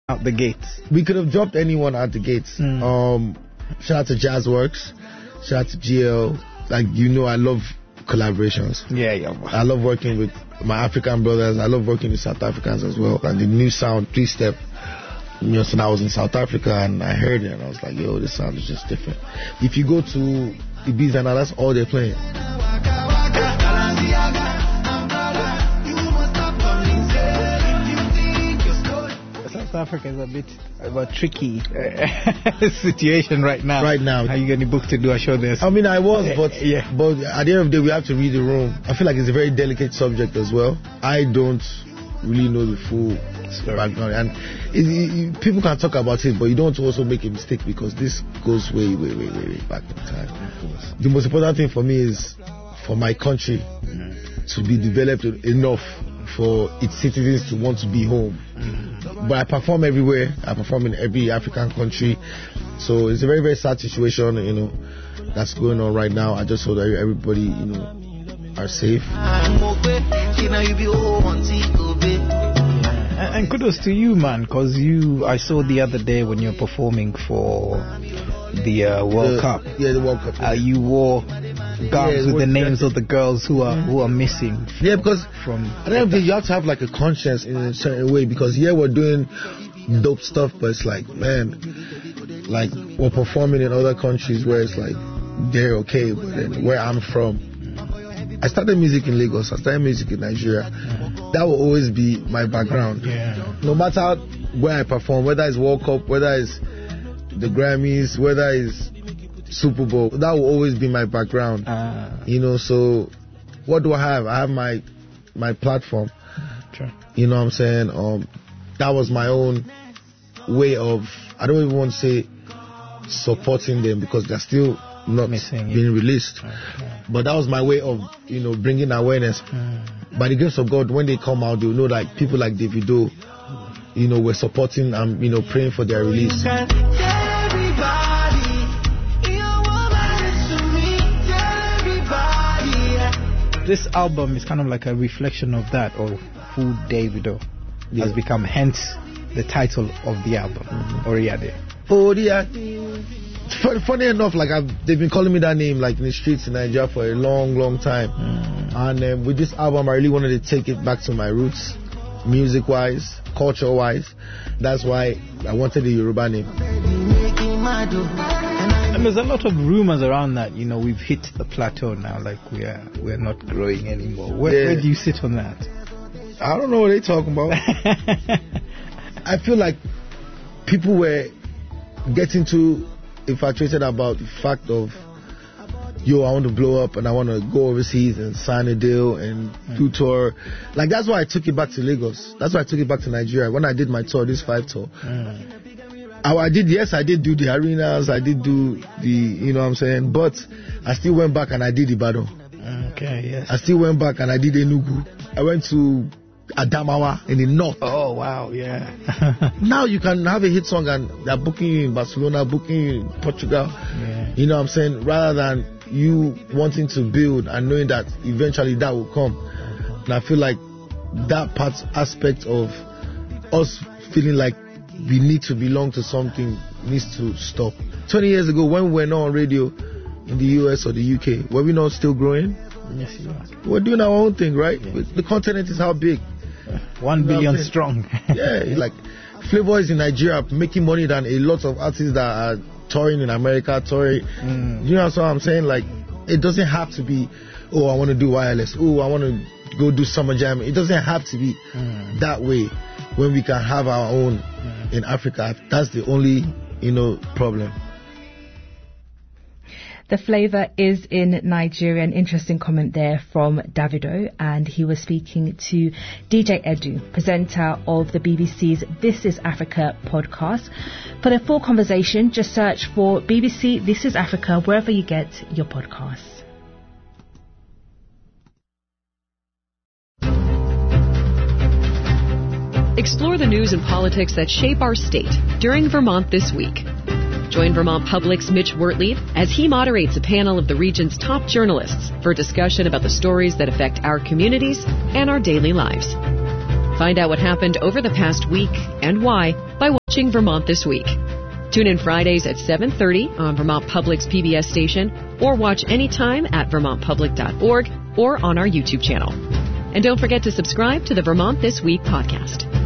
Out the gates. We could have dropped anyone out the gates. Shout out to Jazzworks. Shout out to GL. Like, I love collaborations. Yeah. I love working with my African brothers. I love working with South Africans as well. And the new sound, 3-step. So I was in South Africa and I heard it and I was like, yo, this sound is just different. If you go to Ibiza now, that's all they're playing. South Africa is a bit of a tricky situation right now. Right now. Are you getting booked to do a show there? I mean, I was, but at the end of the day, we have to read the room. I feel like it's a very delicate subject as well. I don't really know the full background. And people can talk about it, but you don't also make a mistake because this goes way, way, way, way, way back in time. The most important thing for me is for my country to be developed enough for its citizens to want to be home. But I perform everywhere. I perform in every African country. So it's a very, very sad situation, that's going on right now. I just hope that everybody, are safe. And kudos to you, man, because I saw the other day when you were performing for the World Cup. Yeah, the World Cup. You wore gowns with the names of the girls who are missing. Yeah, because at the end of the day, you have to have like a conscience in a certain way, because we're doing dope stuff, but it's like, man, like we're performing in other countries where it's like they're okay, but then where I'm from, I started music in Lagos, I started music in Nigeria. That will always be my background. No matter where I perform, whether it's World Cup, whether it's the Grammys, whether it's Super Bowl, that will always be my background. So what do I have? I have my platform. Sure. You know what I'm saying? That was my own way of, I don't even want to say supporting them because they're still not being released. But that was my way of, bringing awareness. By the grace of God, when they come out, they'll know like people like Davido, we're supporting and, praying for their release. This album is kind of like a reflection of that, of who Davido has become, hence the title of the album, Oriade. Funny enough, like they've been calling me that name like in the streets in Nigeria for a long, long time. And with this album, I really wanted to take it back to my roots, music-wise, culture-wise. That's why I wanted the Yoruba name. And there's a lot of rumors around that, we've hit the plateau now, like we're not growing anymore. Where do you sit on that? I don't know what they're talking about. I feel like people were getting too infatuated about the fact of, I want to blow up and I want to go overseas and sign a deal and do tour. Like, that's why I took it back to Lagos. That's why I took it back to Nigeria. When I did my tour, this 5 tour, I did do the arenas, I did do the, but I still went back and I did Ibadan. Okay, yes. I still went back and I did Enugu. I went to Adamawa in the north. Oh, wow, yeah. Now you can have a hit song and they're booking you in Barcelona, booking you in Portugal. Yeah. You know what I'm saying? Rather than you wanting to build and knowing that eventually that will come. And I feel like that aspect of us feeling like we need to belong to something needs to stop. 20 years ago, when we were not on radio in the US or the UK, were we not still growing? Yes, you are. We're doing our own thing, right? Yeah. The continent is how big? 1 billion strong. Yeah, like Flavor is in Nigeria making money than a lot of artists that are touring in America, touring. You know what I'm saying? Like, it doesn't have to be, I want to do wireless. I want to go do summer jam. It doesn't have to be that way when we can have our own in Africa. That's the only, problem. The flavour is in Nigeria. An interesting comment there from Davido, and he was speaking to DJ Edu, presenter of the BBC's This Is Africa podcast. For the full conversation, just search for BBC This Is Africa wherever you get your podcasts. Explore the news and politics that shape our state during Vermont This Week. Join Vermont Public's Mitch Wertleed as he moderates a panel of the region's top journalists for discussion about the stories that affect our communities and our daily lives. Find out what happened over the past week and why by watching Vermont This Week. Tune in Fridays at 7:30 on Vermont Public's PBS station, or watch anytime at vermontpublic.org or on our YouTube channel. And don't forget to subscribe to the Vermont This Week podcast.